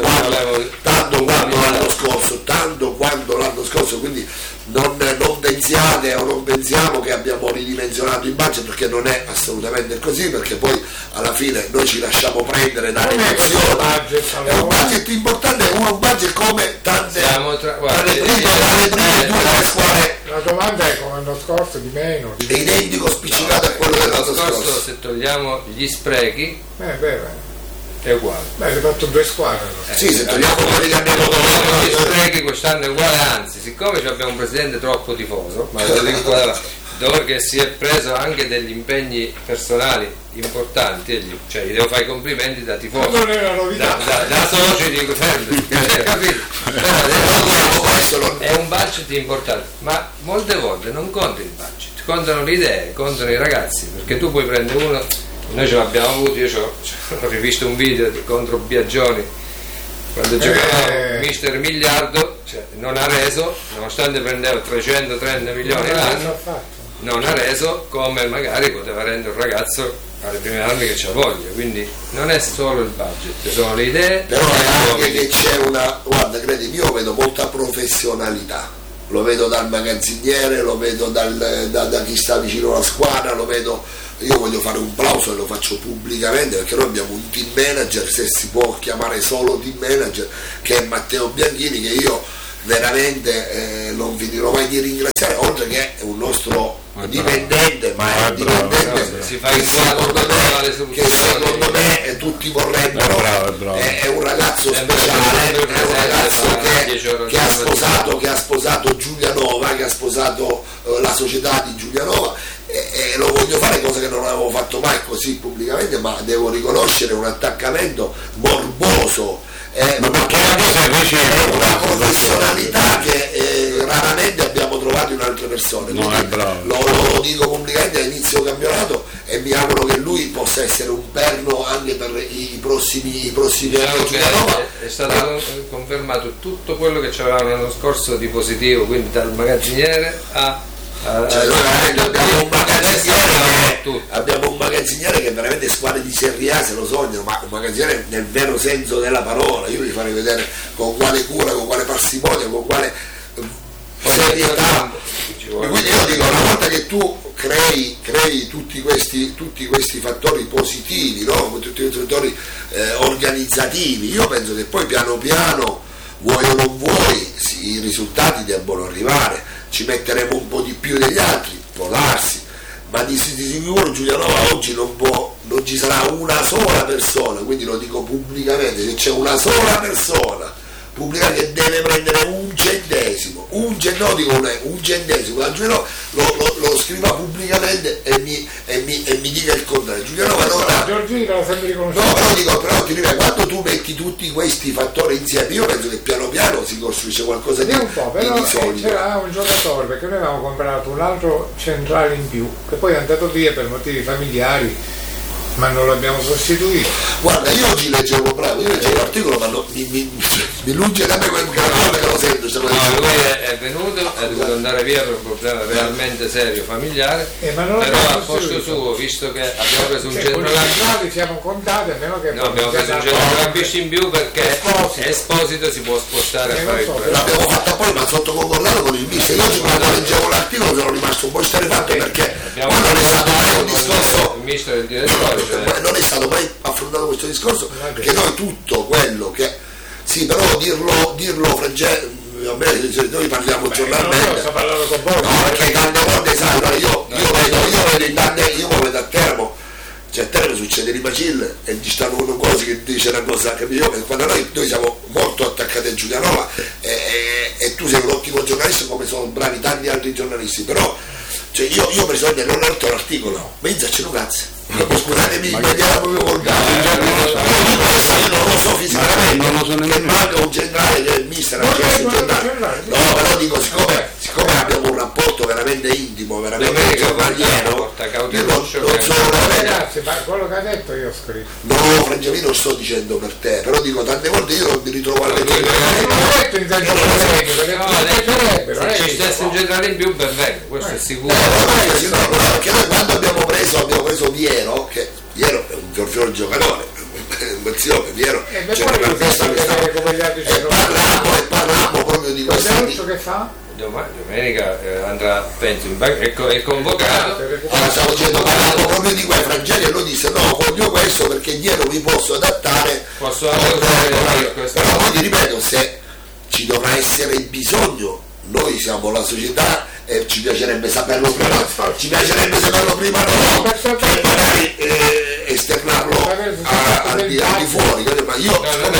quanto l'anno scorso, quindi non pensiate o non pensiamo che abbiamo ridimensionato il budget, perché non è assolutamente così, perché poi alla fine noi ci lasciamo prendere dalle emozioni. È un budget importante, è un budget come tante dalle prime 2 squadre. La domanda è come l'anno scorso, di meno? È identico, spiccicato a quello dell'anno scorso. Se togliamo gli sprechi è uguale. Hai fatto 2 squadre. Sì, se togliamo quelli che abbiamo gli sprechi quest'anno è uguale, anzi, siccome abbiamo un presidente troppo tifoso, ma che si è preso anche degli impegni personali importanti, gli devo fare i complimenti da tifoso. Non è una novità. Da soci dico capito? È un budget importante, ma molte volte non conta il budget, contano le idee, contano i ragazzi, perché tu puoi prendere uno, noi ce l'abbiamo avuto, io ho rivisto un video contro Biagioni quando giocava mister Miliardo, non ha reso nonostante prendeva 330 milioni l'anno, non ha reso come magari poteva rendere un ragazzo alle prime armi che c'ha voglia, quindi non è solo il budget, sono le idee. Però è anche che c'è una, guarda, credimi, io vedo molta professionalità, lo vedo dal magazziniere, lo vedo da chi sta vicino alla squadra, lo vedo. Io voglio fare un plauso e lo faccio pubblicamente perché noi abbiamo un team manager, se si può chiamare solo team manager, che è Matteo Bianchini, che io veramente non finirò mai di ringraziare, oltre che è un nostro dipendente, ma è dipendente che secondo me tutti vorrebbero, è un ragazzo speciale, è un ragazzo che ha sposato Giulianova, che ha sposato la società di Giulianova, e lo voglio fare, cosa che non avevo fatto mai così pubblicamente, ma devo riconoscere un attaccamento morboso, una professionalità che raramente abbiamo trovato in altre persone. Lo dico pubblicamente all'inizio campionato e mi auguro che lui possa essere un perno anche per i prossimi anni. È stato confermato tutto quello che c'avevamo l'anno scorso di positivo, quindi dal magazziniere abbiamo un magazziniere che veramente squadre di Serie A se lo sognano, ma un magazziniere nel vero senso della parola. Io vi farei vedere con quale cura, con quale parsimonia, con quale serietà. Quindi io dico, una volta che tu crei tutti questi fattori positivi, no? Tutti questi fattori organizzativi, io penso che poi piano piano, vuoi o non vuoi, i risultati debbano arrivare. Ci metteremo un po' di più degli altri, può darsi, ma di sicuro Giulianova oggi non ci sarà una sola persona, quindi lo dico pubblicamente, se c'è una sola persona pubblica che deve prendere un centesimo, un centesimo, da Giulianova lo scriva pubblicamente e mi dica il contrario. Giulianova non ha. Giorgino l'ho sempre riconosciuto. No, però ti ripeto, quando tu metti tutti questi fattori insieme, io penso che piano piano si costruisce qualcosa di solido. C'era un giocatore, perché noi avevamo comprato un altro centrale in più, che poi è andato via per motivi familiari, ma non l'abbiamo sostituito. Guarda, io oggi leggevo l'articolo, ma mi lunge da me quel canale che lo sento. Lui è venuto, è dovuto andare via per un problema realmente serio familiare, però a posto suo, visto che abbiamo preso un centrale, siamo contati, a meno che abbiamo preso un centrale in più perché Esposito si può spostare a fare il problema. L'abbiamo fatta poi, ma sotto concordato con il mister. Io oggi quando leggevo l'articolo sono rimasto un po' esterrefatto perché non è stato mai un discorso. Il mister del direttore, non è stato mai affrontato questo discorso, perché noi tutto quello che sì, però dirlo Francesco, noi parliamo giornalmente, perché tante volte sai, io vedo in tante, io vedo a Teramo, cioè a Teramo succede di Bacille e ci stanno uno cose che dice una cosa che quando noi siamo molto attaccati a Giulianova e tu sei un ottimo giornalista come sono bravi tanti altri giornalisti, però cioè io personalmente non ho letto l'articolo, ma inzacci un cazzo. Scusatemi, in maniera proprio volgare, io non lo so fisicamente, che manca un centrale che il mister ha chiesto un centrale. No, però dico, siccome abbiamo un rapporto veramente intimo, veramente giornaliero, io non sono ragazzi, ma quello che ha detto io ho scritto. No, Francesco, non sto dicendo per te, però dico tante volte io non mi ritrovo a leggere. Se ci stesse un centrale in più ben venga, questo è sicuro. Perché noi quando abbiamo preso Viero, che Viero è un fior giocatore, Viero parlammo proprio di questo. Che fa? Domenica andrà, penso, è convocato. Stavo dicendo, parlammo proprio di quel Francesco e lui disse no, voglio questo perché dietro mi posso adattare. Posso adattare questo. Però poi ti ripeto, se ci dovrà essere il bisogno, noi siamo la società e ci piacerebbe saperlo prima no, che magari esternarlo al di fuori, ma io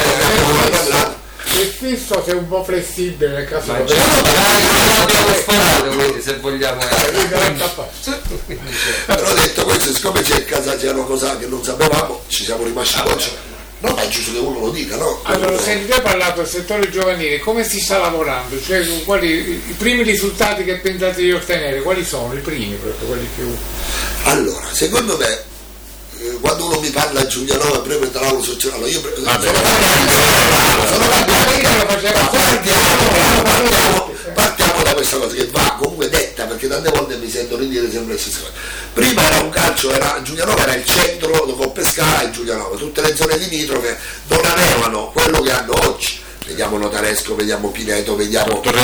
il fisso sei un po' flessibile nel caso abbiamo sparato, quindi se vogliamo però detto questo, siccome c'è in casa c'è una cosa che non sapevamo, ci siamo rimasti oggi. No, ma è giusto che uno lo dica, no? Allora, senti, tu hai parlato del settore giovanile, come si sta lavorando? Cioè, i primi risultati che pensate di ottenere, quali sono? I primi, proprio quelli più... Allora, secondo me, quando uno mi parla a Giulianova, prima tra l'altro sociale, io partiamo da bella questa cosa che va comunque detta, perché tante volte mi sento ridire sempre le stesse cose. Prima era un calcio, Giulianova era il centro, Coppa Pescara e Giulianova, tutte le zone limitrofe non avevano quello che hanno oggi. Vediamo Notaresco, vediamo Pineto, vediamo tutte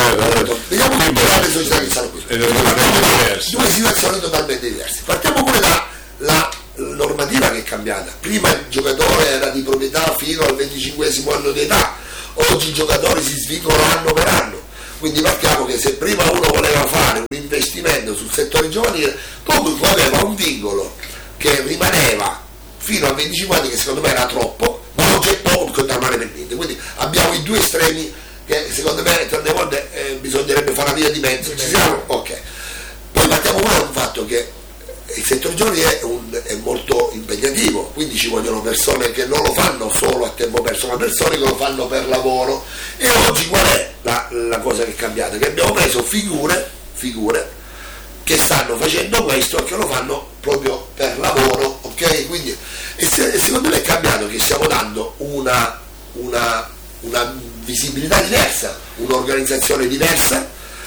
le società che stanno qui. Due situazioni totalmente diverse. Partiamo pure dalla normativa che è cambiata. Prima il giocatore era di proprietà fino al 25esimo anno di età, oggi i giocatori si svincolano anno per anno. Quindi partiamo che se prima uno voleva fare un investimento sul settore giovanile, comunque aveva un vincolo che rimaneva fino a 25 anni, che secondo me era troppo, ma oggi è poco controllare per niente. Quindi abbiamo i due estremi che secondo me tante volte bisognerebbe fare una via di mezzo. Ci siamo? Ok. Poi partiamo pure da un fatto che il settore giovanile è molto impegnativo, quindi ci vogliono persone che non lo fanno solo a tempo perso, ma persone che lo fanno per lavoro. E oggi qual è la cosa che è cambiata? Che abbiamo preso figure che stanno facendo questo e che lo fanno proprio per lavoro, ok? Quindi secondo me è cambiato, che stiamo dando una visibilità diversa, un'organizzazione diversa,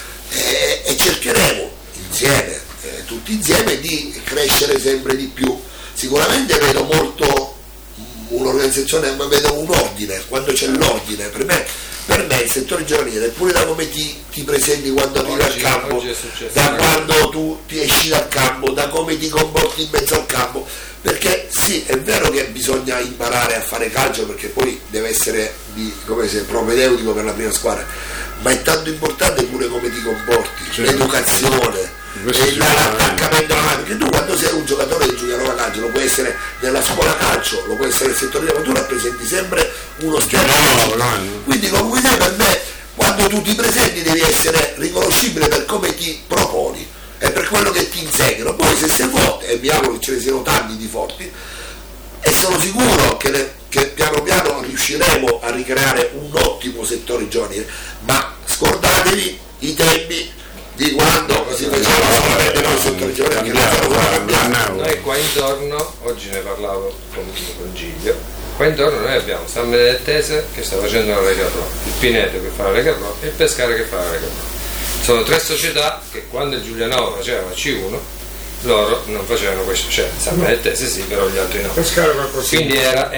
e cercheremo insieme, tutti insieme, di crescere sempre di più. Sicuramente vedo molto un'organizzazione, ma vedo un ordine. Quando c'è l'ordine, per me il settore giovanile, pure da come ti presenti quando arrivi al campo, da quando tu ti esci dal campo, da come ti comporti in mezzo al campo, perché sì, è vero che bisogna imparare a fare calcio, perché poi deve essere come se propedeutico per la prima squadra, ma è tanto importante pure come ti comporti, l'educazione, l'attaccamento alla mano, perché tu quando sei un giocatore di Giulianova Calcio, lo può essere nella scuola calcio, lo può essere nel settore di tu rappresenti sempre uno schiaffo. Quindi comunque sia, per me, quando tu ti presenti devi essere riconoscibile per come ti proponi e per quello che ti insegnano. Poi se sei forte, e mi auguro che ce ne siano tanti di forti, e sono sicuro che piano piano riusciremo a ricreare un ottimo settore giovanile, ma scordatevi i tempi di quando si faceva solamente nel settore giovanile. Noi qua intorno, oggi ne parlavo con Giglio, qua intorno noi abbiamo San Benedettese che sta facendo la Lega Pro, il Pineto che fa la Lega Pro e il Pescara che fa la Lega Pro. Sono tre società che quando il Giulianova faceva la C1 loro non facevano questo, cioè San Benedettese sì, però gli altri no. Pescara qualcosa. Quindi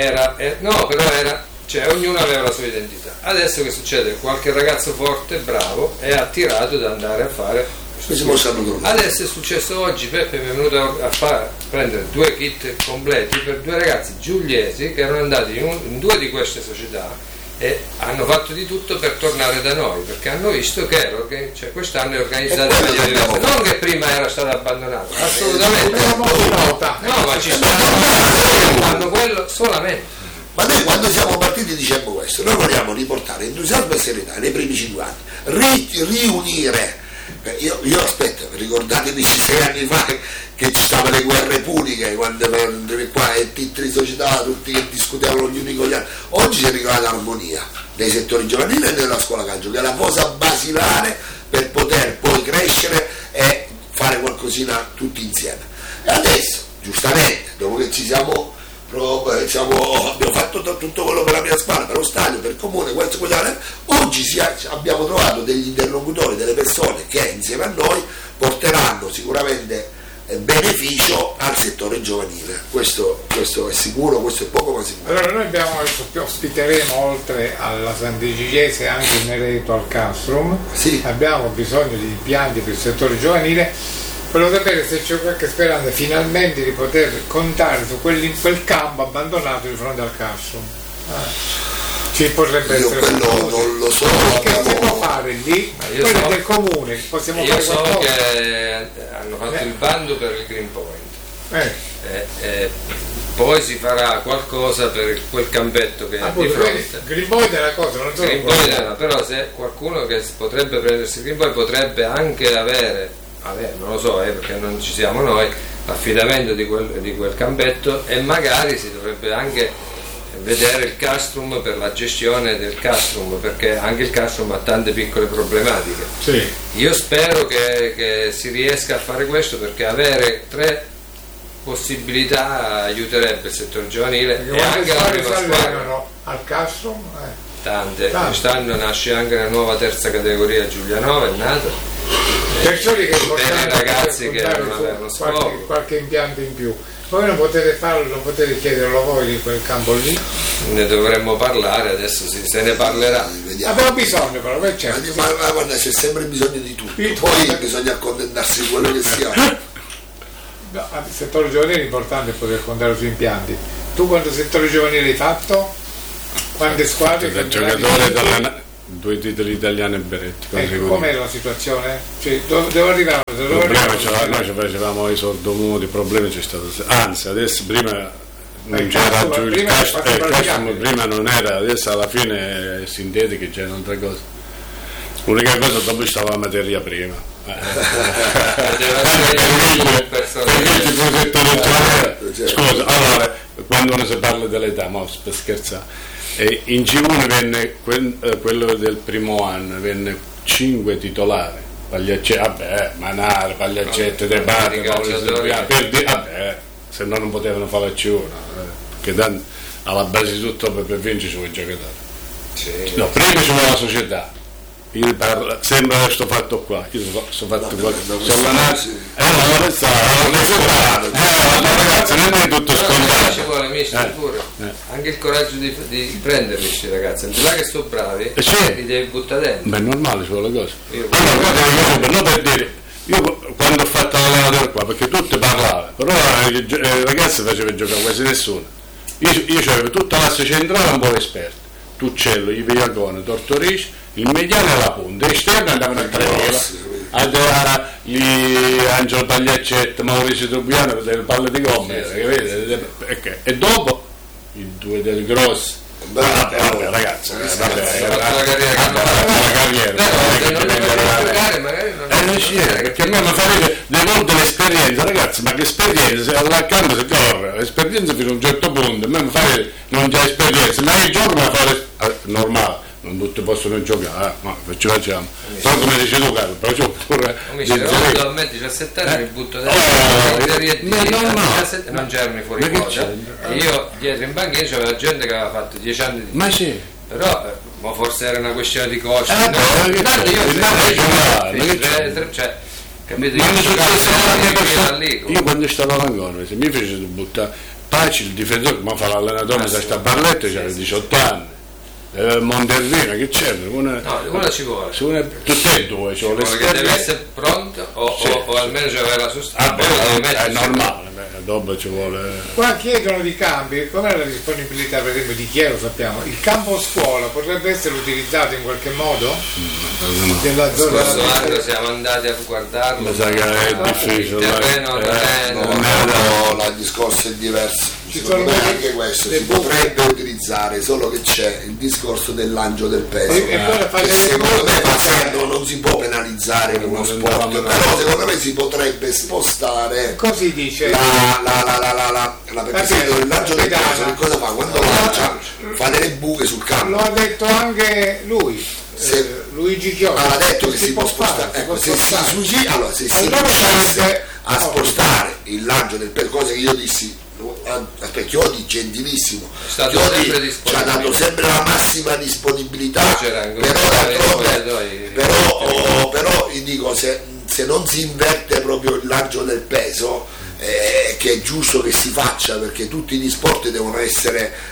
cioè ognuno aveva la sua identità. Adesso che succede? Qualche ragazzo forte, bravo, è attirato da andare a fare. Adesso è successo oggi, Peppe mi è venuto a prendere 2 kit completi per 2 ragazzi giuliesi che erano andati in 2 di queste società e hanno fatto di tutto per tornare da noi, perché hanno visto che quest'anno è organizzato in maniera diversa, non che prima era stato abbandonato, assolutamente no, ma ci fanno quello solamente. Ma noi quando siamo partiti dicemmo questo, noi vogliamo riportare entusiasmo e serietà nei primi 5 anni, riunire. Io aspetta, ricordatevi 6 anni fa che ci stavano le guerre puniche, quando qua e tutte società, tutti che discutevano gli uni con gli altri. Oggi si è ritrovata l'armonia nei settori giovanili e nella scuola calcio, che è la cosa basilare per poter poi crescere e fare qualcosina tutti insieme. E adesso, giustamente, dopo che abbiamo fatto tutto quello per la mia squadra, per lo stadio, per il comune, oggi abbiamo trovato degli interlocutori, delle persone che insieme a noi porteranno sicuramente beneficio al settore giovanile. Questo è sicuro, questo è poco ma sicuro. Allora noi ospiteremo, oltre alla Sant'Egidiese, anche in merito al Castrum. Sì. Abbiamo bisogno di impianti per il settore giovanile. Volevo sapere se c'è qualche speranza finalmente di poter contare su quel campo abbandonato di fronte al Castrum. Ci potrebbe essere quello non lo so. Che si può fare lì? Quello del comune, possiamo fare qualcosa? Io so che hanno fatto il bando per il Green Point. Poi si farà qualcosa per quel campetto che è di fronte. Green Point è una cosa, non so. Green Point però se qualcuno che potrebbe prendersi il Green Point potrebbe anche avere, non lo so, perché non ci siamo noi, l'affidamento di quel campetto, e magari si dovrebbe anche vedere il Castrum per la gestione del Castrum, perché anche il Castrum ha tante piccole problematiche. Sì. Io spero che si riesca a fare questo, perché avere 3 possibilità aiuterebbe il settore giovanile e anche la prima squadra. Al Castrum? Tante. Quest'anno nasce anche una nuova terza categoria, Giulianova è nata, Perciò che è per i importante ragazzi che puntare non su avevano scopo. qualche impianto in più. Voi non potete farlo, non potete chiederlo voi di quel campo lì. Ne dovremmo parlare, adesso se ne parlerà. Vediamo. Abbiamo bisogno però, per certo. Ma guarda, c'è sempre bisogno di tutto, Di tutto. poi bisogna accontentarsi di quello che sia. No, al settore giovanile è importante poter contare sui impianti. Tu quanto settore giovanile hai fatto? Quante squadre? Da giocatore italiano, 2 titoli italiani e Beretti. Com'è la situazione? Cioè, devo arrivare? Noi ci facevamo i sordomuti, problemi c'è stato. Anzi, adesso prima non c'era giù il cash, prima non era, adesso alla fine è sintetica, c'è un'altra cosa. L'unica cosa dopo stava la materia prima. Scusa, allora, quando uno si parla dell'età, per scherzare, in C1 venne quello del primo anno, venne 5 titolari, Manare, Pagliaccetto, De Bate, vabbè, se no non potevano fare la C1, perché tanto alla base di tutto per vincere ci vuoi giocatori. Sì. No, prima ci vuole la società. Io parlo, sembra questo fatto qua, io sto fatto qua, sono nato, ragazzi, non è tutto scontato. Ci vuole pure. Anche il coraggio di prenderli questi ragazzi, anche là che sono bravi, li devi buttare dentro. Beh, è normale, ci vuole le cose. Allora, per dire, io quando ho fatto l'allenatore qua, perché tutti parlavano, però i ragazzi facevano giocare quasi nessuno. Io c'avevo tutta l'asse centrale un po' esperto, Tuccello, Iviagone, Tortorici, il mediano e la punta, esterno andavano a 3 gli Angelo Pagliaccetto, Maurizio Trubiano delle palle di gomma, e dopo i 2 del Grosso. Vabbè, ragazzi, la carriera perché a me mi fa delle volte l'esperienza, ragazzi, ma che esperienza? Se alla campo si corre, l'esperienza fino a un certo punto, a me mi fa non c'è esperienza, ma il gioco mi fa normale. Non tutti possono giocare, ma ci facciamo. Però come dice tu, Carlo, però c'ho pure. Io metti 17 anni mi butto dentro non c'erano fuori quota. Io dietro in banchina c'aveva gente che aveva fatto 10 anni di. Ma sì. Però ma forse era una questione di costo. Capito? Io quando stavo all'Angona mi fece buttare Paci, il difensore, ma fa l'allenatore da sta Barletta, c'aveva 18 anni. Montervino, che c'è? Una ci vuole. Tutte e due, ci vuole che deve essere pronto o almeno c'è la sostanza. È normale, dopo ci vuole. Qua chiedono di campi, com'è la disponibilità per esempio di Chiero, sappiamo. Il campo scuola potrebbe essere utilizzato in qualche modo? Della zona anno siamo andati a guardarlo. Mi sa che è difficile. Il discorso è diverso. Secondo me anche questo si potrebbe utilizzare, solo che c'è il discorso del lancio del peso, che secondo me facendo non si può penalizzare uno sport, però secondo me si potrebbe spostare. Così dice la perché il lancio del peso che cosa fa? Quando lancia fa delle buche sul campo. Lo ha detto anche lui. Luigi Chiodi ha detto che si può spostare, se si riuscisse a spostare il lancio del peso, cosa che io dissi, perché Chiodi gentilissimo, Chiodi ci ha dato sempre la massima disponibilità, però io dico, se non si inverte proprio il lancio del peso, che è giusto che si faccia, perché tutti gli sport devono essere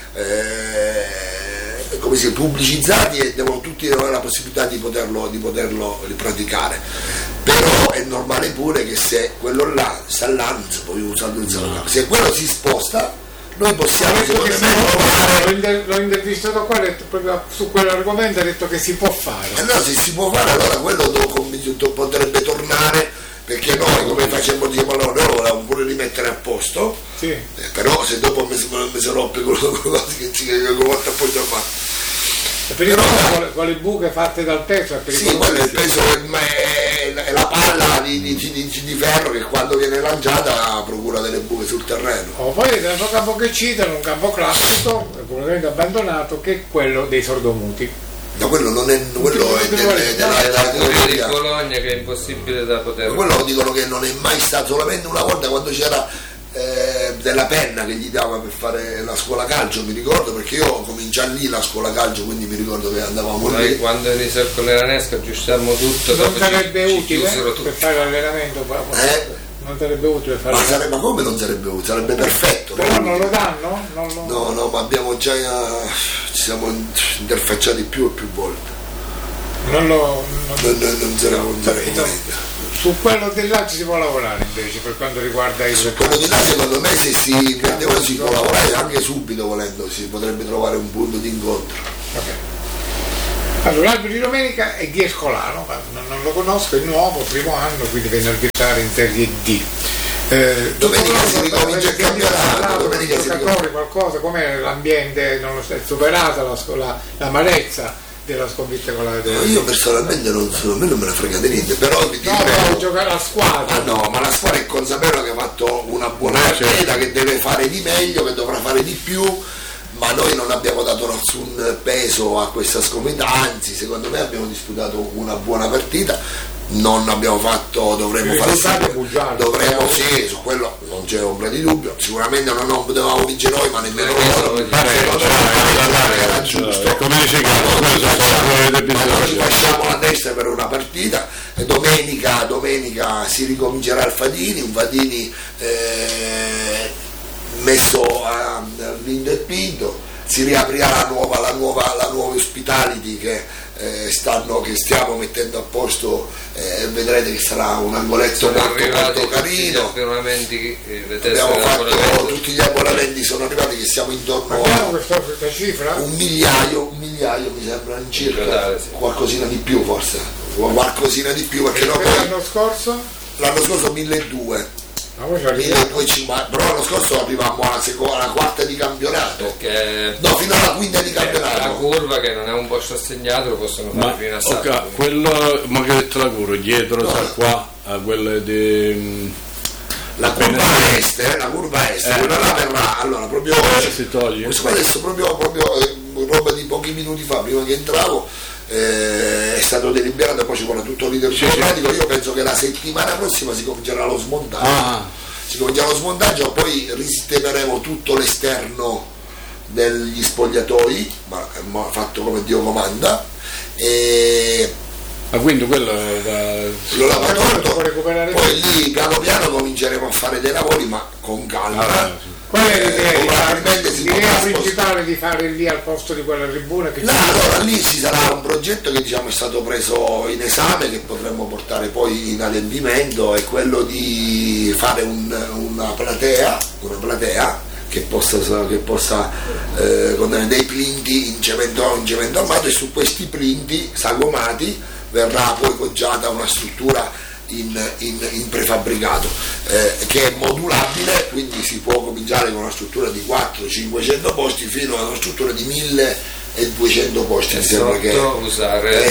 come si pubblicizzati e devono tutti avere la possibilità di poterlo praticare, però è normale pure che se quello là sta là non si può usare se quello si sposta noi possiamo l'ho intervistato qua, proprio su quell'argomento ha detto che si può fare. No, se si può fare allora quello potrebbe tornare, perché noi come facciamo, diciamo, noi lo volevamo pure rimettere a posto, sì. Però se dopo mi si rompe quello che ci volta a posto a fare. Con le buche fatte dal peso è sì, quello il peso è la palla di ferro che quando viene lanciata procura delle buche sul terreno. Poi l'altro campo che citano, un campo classico, probabilmente abbandonato, che è quello dei sordomuti. No, quello non è della di Bologna, che è impossibile da poter. Quello dicono che non è mai stato, solamente una volta quando c'era della penna che gli dava per fare la scuola calcio, mi ricordo, perché io cominciai lì la scuola calcio, quindi mi ricordo che andavamo lì. Quando iniziò con l'Eranesco aggiustammo tutto. Non sarebbe utile tutto. per fare l'allenamento? Non sarebbe utile fare Ma come non sarebbe utile? Sarebbe perfetto. Però non lo danno? No, ma abbiamo già ci siamo interfacciati più e più volte. Non sarebbe su quello di là ci si può lavorare invece per quanto riguarda il su quello di là, secondo me, se si prende quello si può lavorare anche subito, volendo si potrebbe trovare un punto di incontro. Okay. Allora, l'albero di domenica è Diescolano, ma non lo conosco, è nuovo, primo anno, quindi viene a arbitrare in Serie D. Domenica si ricomincia il campionato, giocatori, qualcosa, com'è l'ambiente, non lo so, è superata l'amarezza della sconfitta con la io personalmente non me ne fregate niente, però devo giocare a squadra. No, ma la squadra è consapevole che ha fatto una buona partita, che deve fare di meglio, che dovrà fare di più, ma noi non abbiamo dato nessun peso a questa sconfitta, anzi secondo me abbiamo disputato una buona partita, non abbiamo fatto, dovremmo sì, su quello non c'è ombra di dubbio, sicuramente non potevamo vincere noi, ma nemmeno loro, era giusto, come dice non ci facciamo la testa per una partita. Domenica si ricomincerà il Fadini, un Fadini messo all'Indo e Pinto, si riaprirà la nuova hospitality che stiamo mettendo a posto, vedrete che sarà un angoletto molto carino. Abbiamo fatto tutti gli abbonamenti, sono arrivati, che siamo intorno a questa cifra? un migliaio mi sembra, in circa, qualcosina di più forse, perché l'anno scorso 1200. 1250, però l'anno scorso arrivavamo alla quarta di campionato, fino alla quinta di campionato. La curva, che non è un posto assegnato, lo possono fare fino a Sato. Quello, ma che ho detto la curva, dietro, qua, a quelle di... La curva est, quella là verrà, allora proprio si toglie. Adesso proprio roba di pochi minuti fa, prima che entravo, è stato deliberato, poi ci vuole tutto l'iter burocratico. Io penso che la settimana prossima si comincerà lo smontaggio, poi risistemeremo tutto l'esterno degli spogliatoi, ma fatto come Dio comanda, quindi quello lo lavato, poi lì piano piano cominceremo a fare dei lavori, ma con calma. Qual è l'idea principale di fare lì al posto di quella tribuna? Allora lì ci sarà un progetto che è stato preso in esame, che potremmo portare poi in adempimento, è quello di fare una platea che possa con dei plinti in cemento armato, e su questi plinti sagomati verrà poi poggiata una struttura in prefabbricato, che è modulabile, quindi si può cominciare con una struttura di 400-500 posti fino a una struttura di 1200 posti. Mi sembra che usare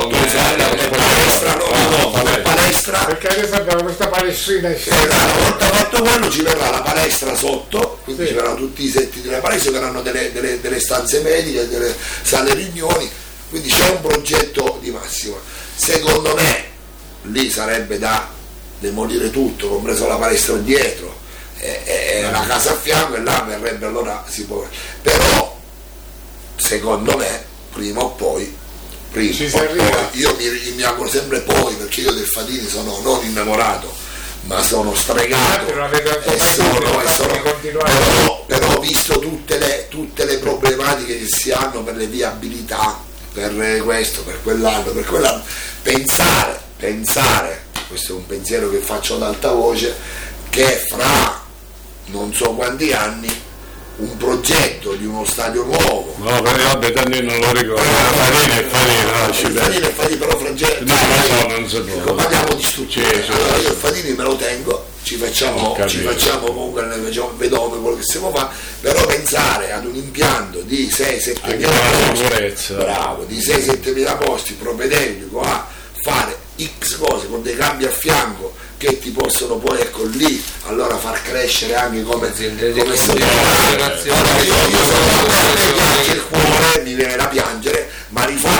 la palestra, perché adesso abbiamo questa palestrina una volta fatto quello ci verrà la palestra sotto, quindi ci verranno tutti i setti della palestra, verranno delle stanze mediche, delle sale riunioni, quindi c'è un progetto di massima. Secondo me lì sarebbe da demolire tutto, compreso la palestra dietro e la casa a fianco, e là verrebbe, allora si può, però secondo me prima o poi io mi auguro sempre poi, perché io del Fadini sono non innamorato, ma sono stregato, però ho visto tutte le problematiche che si hanno per le viabilità, per questo, per quell'anno, pensare, questo è un pensiero che faccio ad alta voce, che fra non so quanti anni un progetto di uno stadio nuovo. No, vabbè, tanti non lo ricordo. Fadini, però Francesco, non si può. Parliamo di strutture. Allora io il Fadini me lo tengo, ci facciamo comunque, vediamo quello che si può fare, però pensare ad un impianto di 6-7 mila posti, di 6-7 mila posti, propedeutico a fare X cose con dei cambi a fianco che ti possono poi, lì allora far crescere anche come società. Io sono il cuore, mi viene da piangere, ma rifare un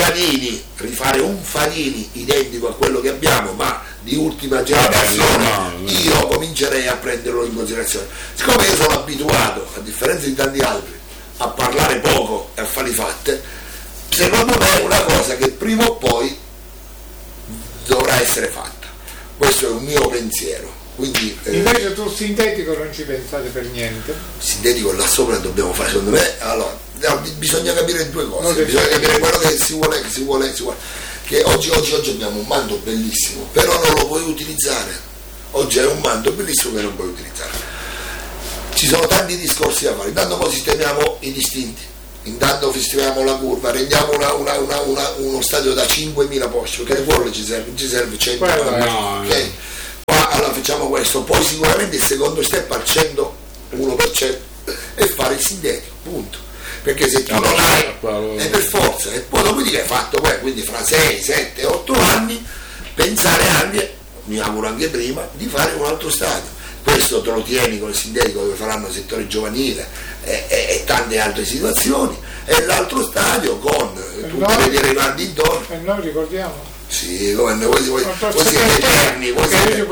rifare un Fanini identico a quello che abbiamo, ma di ultima generazione, io comincerei a prenderlo in considerazione. Siccome io sono abituato, a differenza di tanti altri, a parlare poco e a fare fatte, secondo me è una cosa che prima o poi dovrà essere fatta. Questo è un mio pensiero. Quindi, invece tu sintetico non ci pensate per niente? Sintetico là sopra dobbiamo fare, secondo me, allora, bisogna capire due cose, bisogna capire quello che si vuole, che oggi abbiamo un manto bellissimo, però non lo puoi utilizzare. Oggi è un manto bellissimo che non puoi utilizzare. Ci sono tanti discorsi da fare, intanto poi sistemiamo i distinti, intanto sistemiamo la curva, rendiamo uno stadio da 5.000 posti, perché quello ci serve 100, ok? Allora facciamo questo, poi sicuramente il secondo step al 101% è fare il sintetico, punto, perché se tu non hai è per forza, e poi dopo che hai fatto quindi fra 6, 7, 8 anni pensare anche, mi auguro anche prima, di fare un altro stadio. Questo te lo tieni con il sintetico dove faranno il settore giovanile e tante altre situazioni, e l'altro stadio con tutti i derivanti intorno. E noi ricordiamo. Sì, voi siete eterni, voi siete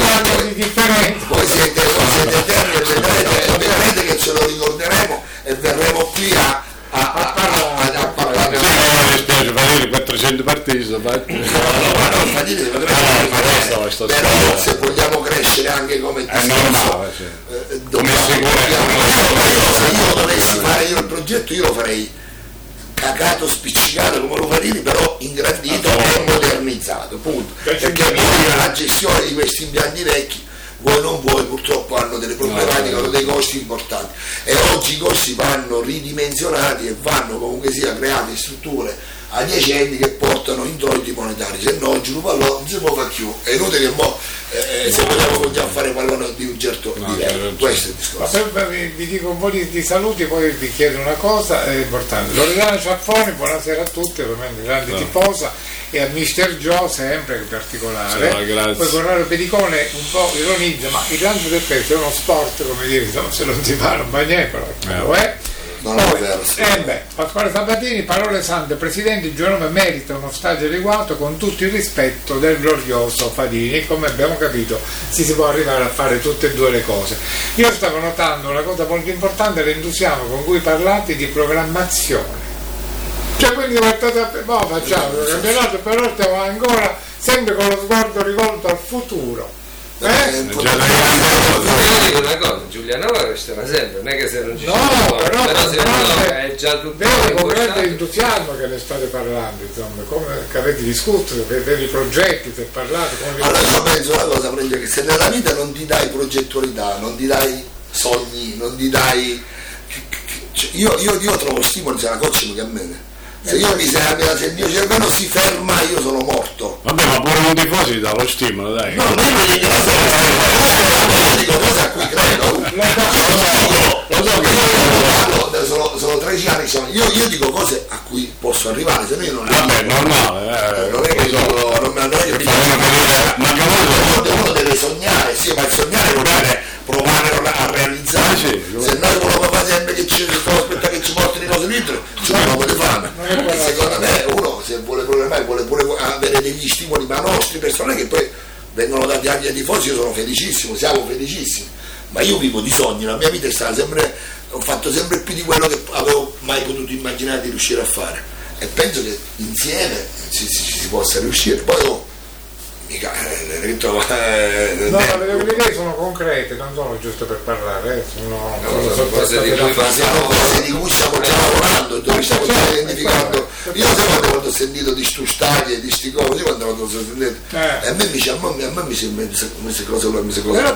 eterni e vedrete che ce lo ricorderemo e verremo qui a parlare. Mi spiace fare 400 partite, però se vogliamo crescere anche come discorso, io dovessi fare il progetto, io lo farei cagato, spiccicato come lo Fanini, però ingrandito e modernizzato, punto, perché poi la gestione di questi impianti vecchi, vuoi non vuoi, purtroppo hanno delle problematiche, hanno dei costi importanti, e oggi i costi vanno ridimensionati e vanno comunque sia create strutture adiacenti che portano introiti monetari, se no oggi un pallone non si può fare più, è inutile che se vogliamo già fare pallone di un certo livello, questo è il discorso. Vi dico un po' di saluti, poi vi chiedo una cosa, è importante. Loredana Ciaffoni, buonasera a tutti, ovviamente grande tifosa, e a Mister Joe sempre in particolare. Poi Corrado Pedicone un po' ironizza, ma il lancio del peso è uno sport, come dire, insomma, se non si fa non va niente, però lo è. Pasquale Sabatini, parole sante, Presidente, il giovane merita uno stadio adeguato con tutto il rispetto del glorioso Fadini, e come abbiamo capito si può arrivare a fare tutte e due le cose. Io stavo notando una cosa molto importante, l'entusiasmo con cui parlate di programmazione, cioè quindi guardate, facciamo il campionato, però stiamo ancora sempre con lo sguardo rivolto al futuro. Io dico una cosa, Giulianova resterà sempre, non è che se non ci sono, però se no è già tutto con grande entusiasmo che ne state parlando, insomma, come che avete discusso per i progetti, se parlate allora io penso una cosa, che se nella vita non ti dai progettualità, non ti dai sogni, non ti dai io trovo stimolo, se la coach che a me. Se il mio cervello si ferma, io sono morto. Vabbè, ma pure un tifoso gli dà lo stimolo, dai. No, non è che io dico cose a cui credo. Sono 13 anni, io dico cose a cui posso arrivare, se no io non le dico. Vabbè, normale, non è che uno deve sognare, sì, ma il sognare vuol dire provare a realizzare. Se noi vogliamo sempre che ci aspetta che ci portino i nostri litri, non lo fare. Secondo me uno, se vuole programmare, vuole pure avere degli stimoli, ma nostri personali che poi vengono dati anche ai tifosi. Io sono felicissimo, siamo felicissimi, ma io vivo di sogni, la mia vita è stata sempre, ho fatto sempre più di quello che avevo mai potuto immaginare di riuscire a fare, e penso che insieme si possa riuscire. Poi le idee sono concrete, non sono giusto per parlare, sono cose di cui stiamo già lavorando, dove stiamo già identificando. Io sempre quando ho sentito di stu stadi e di sti cose, quando ho sentito e a me mi sembra queste cose però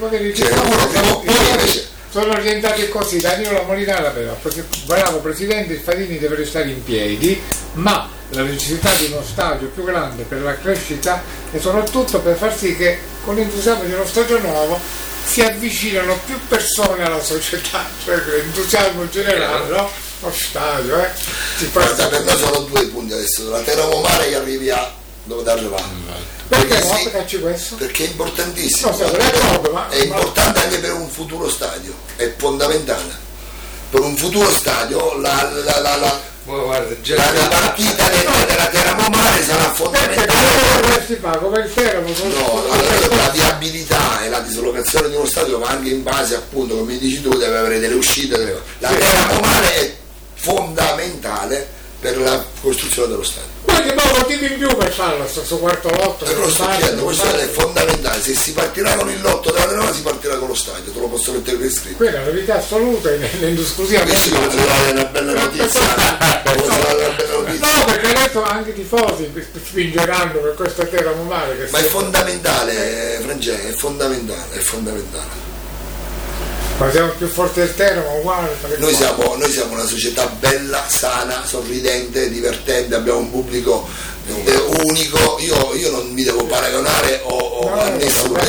perché sono orientati così. Danilo Molinara però, bravo Presidente, il Fadini deve restare in piedi, ma la necessità di uno stadio più grande per la crescita e soprattutto per far sì che con l'entusiasmo di uno stadio nuovo si avvicinano più persone alla società, cioè l'entusiasmo generale, no? Lo stadio, Guarda, per noi sono due punti adesso, la Teramo Mare che arrivi a dove da arrivare. Perché è importantissimo, è importante anche per un futuro stadio, è fondamentale. Per un futuro stadio Guarda, la ripartita della Teramo Mare sarà fondamentale. Si fa come il Teramo. No, la viabilità e la dislocazione di uno stadio va anche in base, appunto, come dici tu, deve avere delle uscite. La Teramo Mare è fondamentale per la costruzione dello stadio. Quanti motivi in più per farlo, sto quarto lotto? Però sto dicendo, questo è fondamentale. Se si partirà con il lotto della Teramo, si partirà con lo stadio, te lo posso mettere per iscritto. Quella è una novità assoluta, esclusivamente. Sì, come dare una bella notizia. No, perché adesso anche i tifosi spingeranno per questa Teramo Mare. Ma è fondamentale, Francesco, è fondamentale. Ma siamo più forti del Teramo, uguale. Noi siamo una società bella, sana, sorridente, divertente, abbiamo un pubblico unico. Io non mi devo paragonare a nessuno,